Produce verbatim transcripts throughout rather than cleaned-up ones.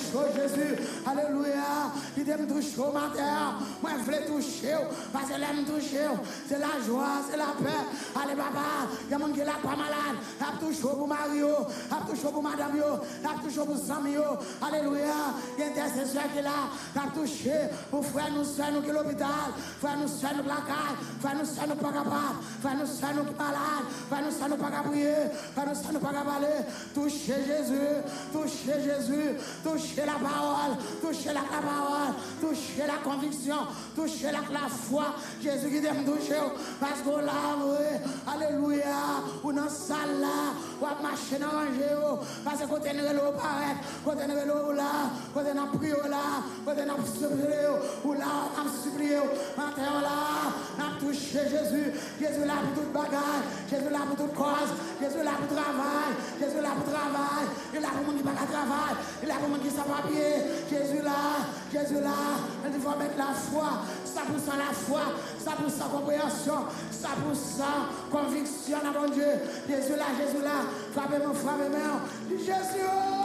chaud, Jésus. Alléluia. Il t'aime toucher au matin. Moi, je veux toucher. Parce qu'elle aime toucher. C'est la joie, c'est la paix. Allez, papa. Il y a des gens qui sont pas malades. Il a touché pour Mario. Il a touché pour madame. Il a touché pour Samio. Alléluia. Il y a un intercesseur qui est là. Il a touché pour frère nous, soeurs nous qui est l'hôpital. Frère nous, soeurs nous qui la caille. Frère nous, soeurs nous pas capables. Frère nous, soeurs nous qui malades. Frère nous, soeurs nous pas capables. Frère nous, soeurs nous pas capables. Touchez Jésus. Touchez Jésus. Touchez la parole. Touchez la parole. Touchez la conviction. Touchez la, la foi. Jésus qui t'aime toucher. Parce qu'on l'a oui. Alléluia. Ou dans la salle là. Ou à marcher dans la rangée. Parce que quand on est là, paraît. Quand on est là, là. Quand on a prié là. Quand on a supplié. Ou là, on a supplié. Maintenant là. On a touché Jésus. Jésus là pour toute bagarre. Jésus là pour toute cause. Jésus là pour travail. Jésus là pour travail. Il est là pour le monde qui n'a pas de travail. Il est là pour le monde qui n'a pas de papier. Jésus là. Jésus là. Il faut mettre la foi. Ça pour ça la foi. Ça pour ça compréhension. Ça pour ça conviction dans mon Dieu. Jésus là. Jésus là. Frappez-moi, frappez-moi. Jésus.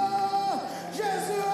Jésus.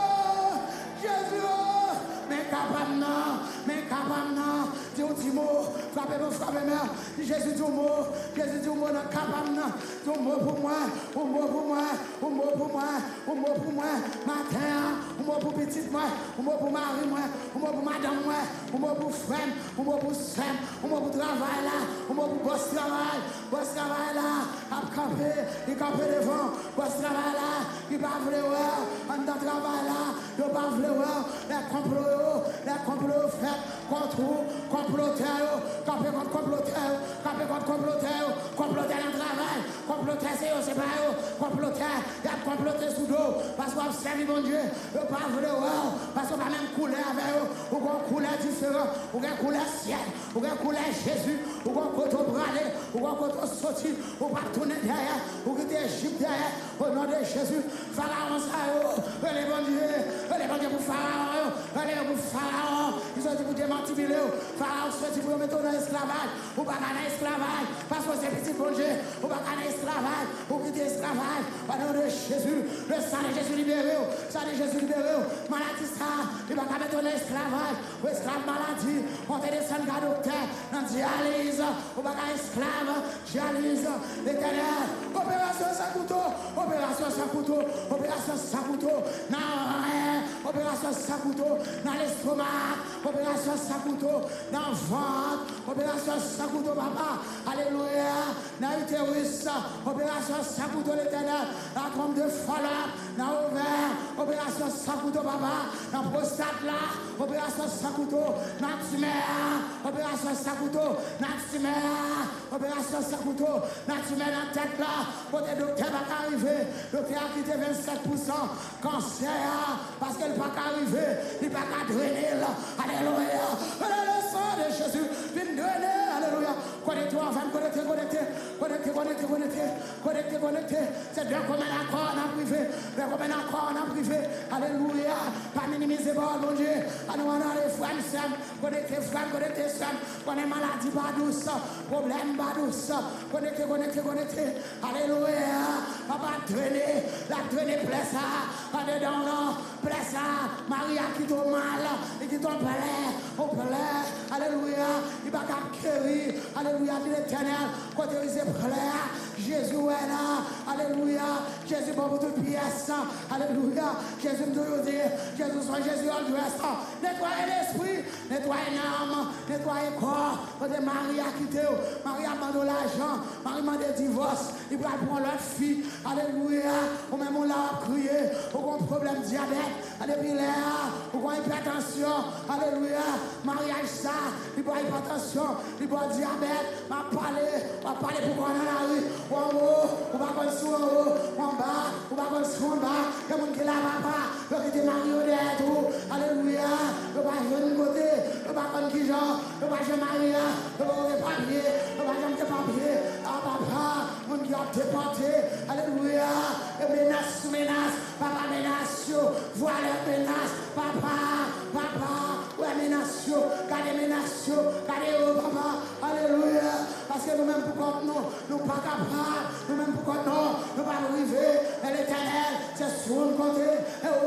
Jésus. Mais capable non. Mais capable non. Dis un petit mot. Frappez-moi, frappez-moi. Jésus dit un mot. Jésus dit un mot dans capable non. Dis un mot pour moi. Un mot pour moi. Un mot pour moi. Un mot pour moi. Matin. Un mot pour petite moi. Un mot pour mari moi. Un mot pour madame moi. Un mot pour frère. Un mot pour sœur. Un mot pour travail là. Un mot pour boss travail. Boss travail là. À camper. Il campe devant. Boss travail là. Il va vouloir. En dans travail là. Il va vouloir. Les complots. Les complots faits contre vous. Comploteurs. Camper contre comploteurs. Camper contre comploteurs. Comploteurs dans le travail. Comploteurs c'est eux. C'est pas eux. Comploteurs. Il y a comploté sous l'eau. Parce qu'on observe mon Dieu. Il va vouloir. Parce qu'on va même couler avec eux. Ou qu'on couleur différent. Ou qu'on couleur ciel. Ou qu'on couleur Jésus. Ou qu'on côté bralé. Ou qu'on côté sorti. Ou qu'on tourner derrière. Ou qu'on quitter Égypte derrière. Au nom de Jésus. Pharaon ça eux. Les bon Dieu. Les bon Dieu pour Pharaon. Les pour Pharaon. Ils ont dit pour démentir. Pharaon souhaite pour mettre dans l'esclavage. Ou pas dans l'esclavage. Parce que c'est petit bon Dieu. Ou pas dans l'esclavage. Ou quitter l'esclavage. Au nom de Jésus. Le sang de Jésus libéré. Le sang de Jésus libéré. Maladie ça. Il va mettre dans l'esclavage. Ou esclave maladie. On te descend à docteur. Dans dialyse. Ou pas dans esclave. Dialyse. L'éternel. Opération sans couteau. Opération sans couteau. Opération sans couteau. Non, rien. Opération sans couteau. Dans l'estomac. Opération sans couteau. Dans le ventre. Opération sans couteau, papa. Alléluia. Dans l'utérus. Opération sans couteau, l'éternel. Dans la trompe de folle. Dans l'ovaire. Opération sans couteau, papa. Dans la prostate là. Opération sans couteau. Dans la tumeur. Opération sans couteau. Dans la tumeur. Opération sans couteau. Dans la tumeur dans la tête là. Côté docteur va arriver. Docteur a quitté vingt-sept pour cent. Cancer. Parce qu'elle va pas arriver. Il va pas drainer là. Alléluia. Le sang de Jésus. Viens drainer. Alléluia. Connectez-toi avant de connecter, connecter. Connecter, connecter, connecter. Connecter, connecter. C'est bien comme un accord en privé. Bien comme un accord en privé. Alléluia. Pas minimiser mon Dieu. Alléluia. Les frères, Sam. Connectez, frères, connectez, Sam. Connaît maladie, pas douce. Problème, pas douce. Connectez, connectez, connectez. Alléluia. Papa, traîner. La traîner, plaît ça. En dedans, là. Plaît ça. Maria qui tombe mal. Et qui tombe plaît. Au plaît. Alléluia. Il va guérir. Alléluia. L'éternel. Côté il est plaît. Jésus est là. Alléluia. Jésus pour toute pièce. Alléluia. Jésus me dit. Jésus soit Jésus en dresse. Nettoyez l'esprit. Nettoyez l'âme. Nettoyez le corps. Côté Marie a quitté. Marie a demandé l'argent. Marie a demandé le divorce. Il va prendre l'autre fille. Alléluia. Ou même on l'a crié. Ou un problème diabète. Alléluia. Ou une hypertension. Alléluia. Mariage ça. Il va hypertension. Il va diabète. On va parler. On va parler pour qu'on dans la rue. Ou en haut. On va qu'on soit en haut. Ou en bas. On va qu'on soit en bas. Il y a des gens qui là papa. Il y a des marionnettes. Alléluia. On va jouer de côté. On va qu'on qui genre. On va jouer Maria. On va jouer papier. On va jouer papier. Ah papa. On qui a déporté. Alléluia. Et menace sous menace. Papa menace. Voilà menace. Papa. Papa. Ouais menace. Gardez menace. Gardez au papa. Alléluia. Parce que nous-mêmes pour nous, nous ne sommes pas capables. Nous-mêmes pour nous, nous ne sommes pas arrivés. Et l'éternel, c'est sur le côté. Et